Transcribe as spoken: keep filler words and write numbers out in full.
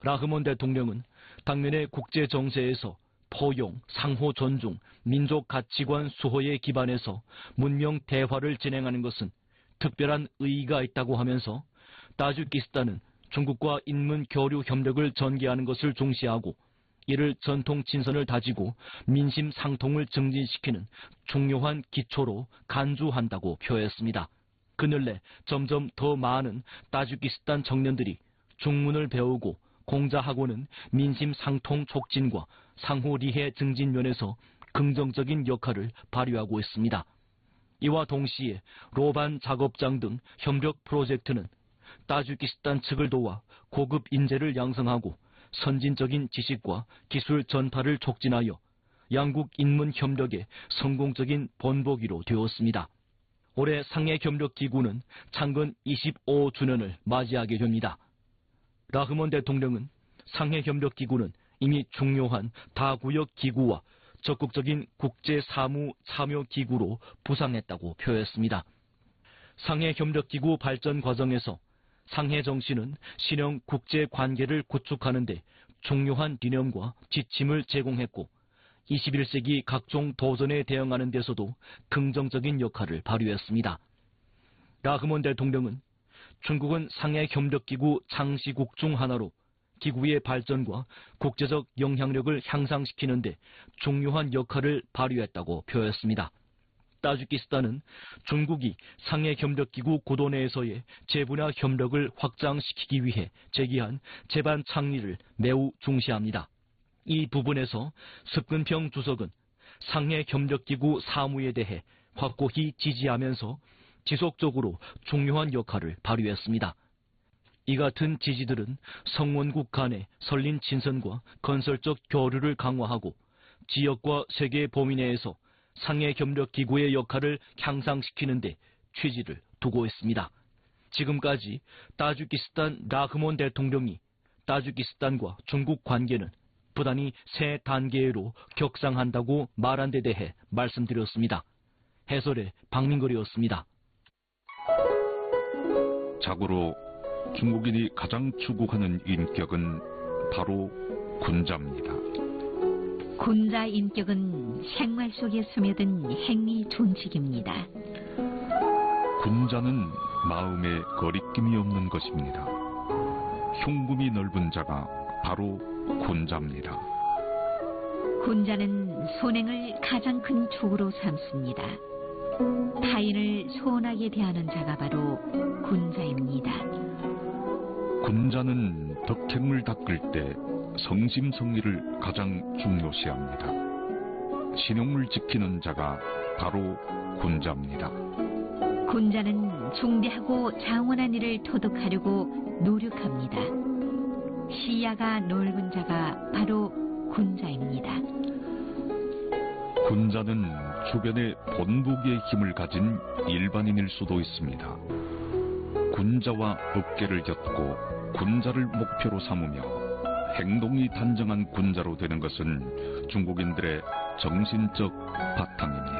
라흐몬 대통령은 당면의 국제 정세에서 포용, 상호 존중, 민족 가치관 수호에 기반해서 문명 대화를 진행하는 것은 특별한 의의가 있다고 하면서 타지키스탄은 중국과 인문 교류 협력을 전개하는 것을 중시하고 이를 전통 친선을 다지고 민심 상통을 증진시키는 중요한 기초로 간주한다고 표했습니다. 그늘래 점점 더 많은 타지키스탄 청년들이 중문을 배우고 공자학원은 민심 상통 촉진과 상호 리해 증진 면에서 긍정적인 역할을 발휘하고 있습니다. 이와 동시에 로반 작업장 등 협력 프로젝트는 타지키스탄 측을 도와 고급 인재를 양성하고 선진적인 지식과 기술 전파를 촉진하여 양국 인문 협력의 성공적인 본보기로 되었습니다. 올해 상해협력기구는 창건 이십오 주년을 맞이하게 됩니다. 라흐몬 대통령은 상해협력기구는 이미 중요한 다구역 기구와 적극적인 국제사무 참여기구로 부상했다고 표했습니다. 상해협력기구 발전 과정에서 상해정신은 신형 국제관계를 구축하는 데 중요한理念과 지침을 제공했고 이십일 세기 각종 도전에 대응하는 데서도 긍정적인 역할을 발휘했습니다. 라흐몬 대통령은 중국은 상해협력기구 창시국 중 하나로 기구의 발전과 국제적 영향력을 향상시키는 데 중요한 역할을 발휘했다고 표했습니다. 타지키스탄은 중국이 상해협력기구 고도 내에서의 재분야 협력을 확장시키기 위해 제기한 제반 창리를 매우 중시합니다. 이 부분에서 습근평 주석은 상해협력기구 사무에 대해 확고히 지지하면서 지속적으로 중요한 역할을 발휘했습니다. 이 같은 지지들은 성원국 간의 설린 친선과 건설적 교류를 강화하고 지역과 세계 범위 내에서 상해협력기구의 역할을 향상시키는 데 취지를 두고 있습니다. 지금까지 타지키스탄 라흐몬 대통령이 타지키스탄과 중국 관계는 부단히 새 단계로 격상한다고 말한 데 대해 말씀드렸습니다. 해설의 박민걸이었습니다. 자고로 중국인이 가장 추구하는 인격은 바로 군자입니다. 군자 인격은 생활 속에 스며든 행위 존칙입니다. 군자는 마음에 거리낌이 없는 것입니다. 흉금이 넓은 자가 바로 군자입니다. 군자는 선행을 가장 큰 축으로 삼습니다. 타인을 소원하게 대하는 자가 바로 군자입니다. 군자는 덕행을 닦을 때 성심성의를 가장 중요시합니다. 신용을 지키는 자가 바로 군자입니다. 군자는 중대하고 장원한 일을 토득하려고 노력합니다. 시야가 넓은 자가 바로 군자입니다. 군자는 주변에 본보기의 힘을 가진 일반인일 수도 있습니다. 군자와 업계를 엮고 군자를 목표로 삼으며 행동이 단정한 군자로 되는 것은 중국인들의 정신적 바탕입니다.